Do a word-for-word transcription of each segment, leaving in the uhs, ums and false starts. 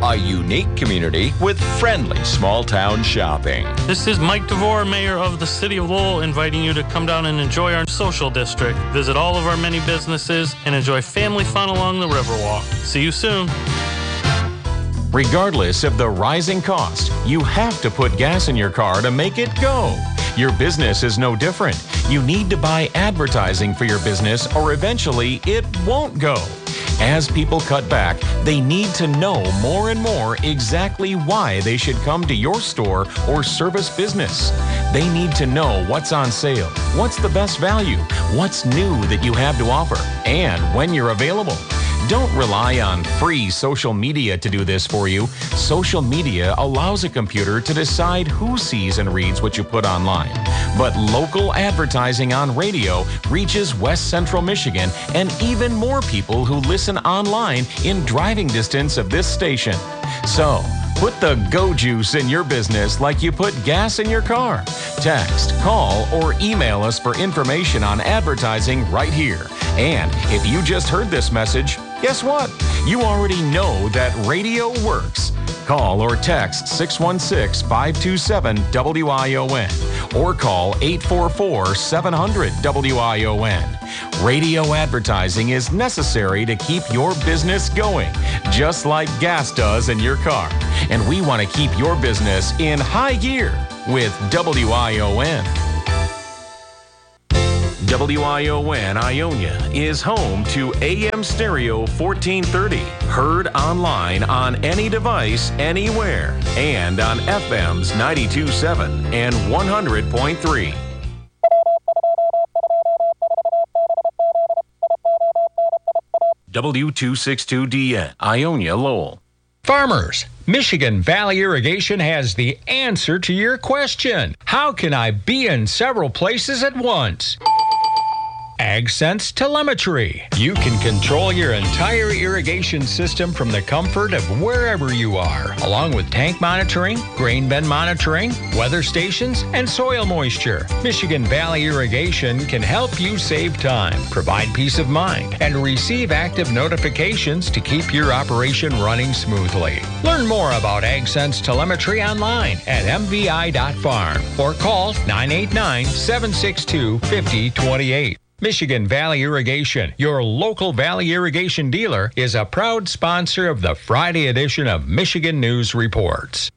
a unique community with friendly small-town shopping. This is Mike DeVore, Mayor of the City of Lowell, inviting you to come down and enjoy our social district. Visit all of our many businesses and enjoy family fun along the Riverwalk. See you soon. Regardless of the rising cost, you have to put gas in your car to make it go. Your business is no different. You need to buy advertising for your business or eventually it won't go. As people cut back, they need to know more and more exactly why they should come to your store or service business. They need to know what's on sale, what's the best value, what's new that you have to offer, and when you're available. Don't rely on free social media to do this for you. Social media allows a computer to decide who sees and reads what you put online. But local advertising on radio reaches West Central Michigan and even more people who listen online in driving distance of this station. So, put the go juice in your business like you put gas in your car. Text, call, or email us for information on advertising right here. And if you just heard this message, guess what? You already know that radio works. Call or text six one six, five two seven, W I O N or call eight four four, seven hundred, W I O N. Radio advertising is necessary to keep your business going, just like gas does in your car. And we want to keep your business in high gear with W I O N. W I O N Ionia is home to A M Stereo fourteen thirty, heard online on any device, anywhere, and on F M's ninety-two point seven and one hundred point three. W two sixty-two D N, Ionia, Lowell. Farmers, Michigan Valley Irrigation has the answer to your question. How can I be in several places at once? AgSense Telemetry. You can control your entire irrigation system from the comfort of wherever you are, along with tank monitoring, grain bin monitoring, weather stations, and soil moisture. Michigan Valley Irrigation can help you save time, provide peace of mind, and receive active notifications to keep your operation running smoothly. Learn more about AgSense Telemetry online at m v i dot farm or call nine eight nine, seven six two, five zero two eight. Michigan Valley Irrigation, your local Valley Irrigation dealer, is a proud sponsor of the Friday edition of Michigan News Reports.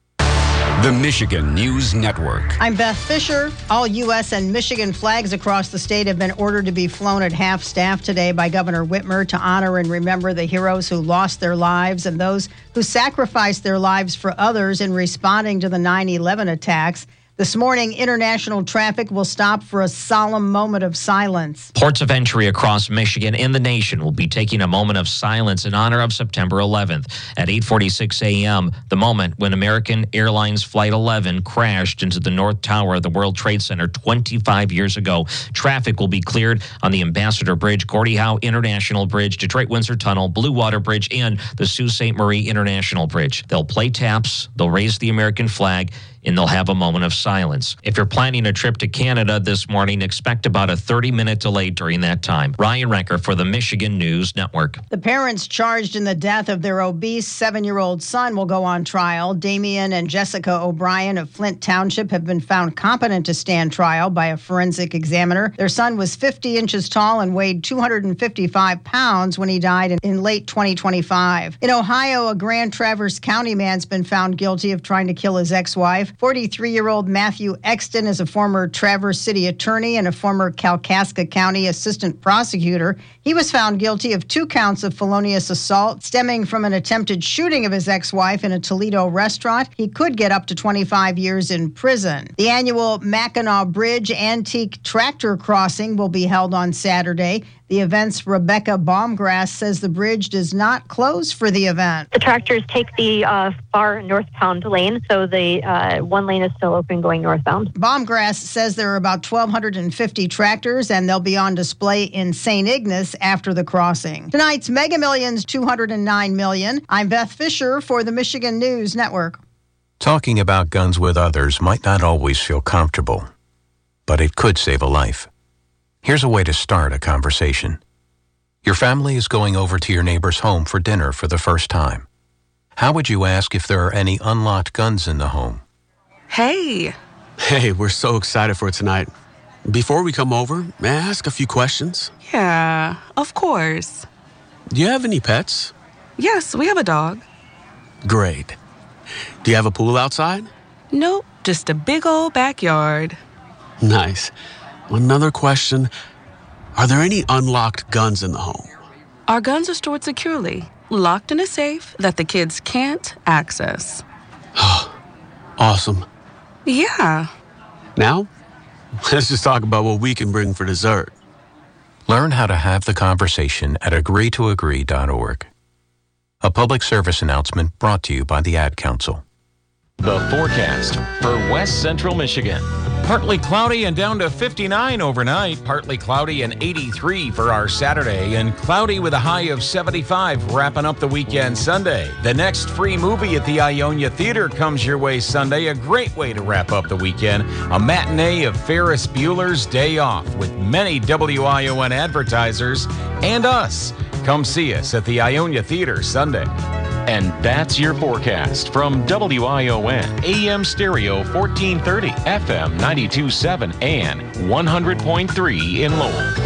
The Michigan News Network. I'm Beth Fisher. All U S and Michigan flags across the state have been ordered to be flown at half-staff today by Governor Whitmer to honor and remember the heroes who lost their lives and those who sacrificed their lives for others in responding to the nine eleven attacks. This morning, international traffic will stop for a solemn moment of silence. Ports of entry across Michigan and the nation will be taking a moment of silence in honor of September eleventh. At eight forty-six a.m., the moment when American Airlines Flight eleven crashed into the North Tower of the World Trade Center twenty-five years ago. Traffic will be cleared on the Ambassador Bridge, Gordie Howe International Bridge, Detroit-Windsor Tunnel, Blue Water Bridge, and the Sault Ste. Marie International Bridge. They'll play taps, they'll raise the American flag, and they'll have a moment of silence. If you're planning a trip to Canada this morning, expect about a thirty-minute delay during that time. Ryan Recker for the Michigan News Network. The parents charged in the death of their obese seven-year-old son will go on trial. Damian and Jessica O'Brien of Flint Township have been found competent to stand trial by a forensic examiner. Their son was fifty inches tall and weighed two hundred fifty-five pounds when he died in, in late twenty twenty-five. In Ohio, a Grand Traverse County man's been found guilty of trying to kill his ex-wife. forty-three-year-old Matthew Exton is a former Traverse City attorney and a former Kalkaska County assistant prosecutor. He was found guilty of two counts of felonious assault stemming from an attempted shooting of his ex-wife in a Toledo restaurant. He could get up to twenty-five years in prison. The annual Mackinac Bridge Antique Tractor Crossing will be held on Saturday. The event's Rebecca Baumgrass says the bridge does not close for the event. The tractors take the uh, far northbound lane, so the uh, one lane is still open going northbound. Baumgrass says there are about twelve fifty tractors, and they'll be on display in Saint Ignace after the crossing. Tonight's Mega Millions, two hundred nine million dollars. I'm Beth Fisher for the Michigan News Network. Talking about guns with others might not always feel comfortable, but it could save a life. Here's a way to start a conversation. Your family is going over to your neighbor's home for dinner for the first time. How would you ask if there are any unlocked guns in the home? Hey. Hey, we're so excited for tonight. Before we come over, may I ask a few questions? Yeah, of course. Do you have any pets? Yes, we have a dog. Great. Do you have a pool outside? Nope, just a big old backyard. Nice. Another question. Are there any unlocked guns in the home? Our guns are stored securely, locked in a safe that the kids can't access. Awesome. Yeah. Now, let's just talk about what we can bring for dessert. Learn how to have the conversation at agree to agree dot org. A public service announcement brought to you by the Ad Council. The forecast for West Central Michigan. Partly cloudy and down to fifty-nine overnight. Partly cloudy and eighty-three for our Saturday. And cloudy with a high of seventy-five wrapping up the weekend Sunday. The next free movie at the Ionia Theater comes your way Sunday. A great way to wrap up the weekend. A matinee of Ferris Bueller's Day Off with many W I O N advertisers and us. Come see us at the Ionia Theater Sunday. And that's your forecast from W I O N, A M Stereo fourteen thirty, F M ninety-two point seven, and one hundred point three in Lowell.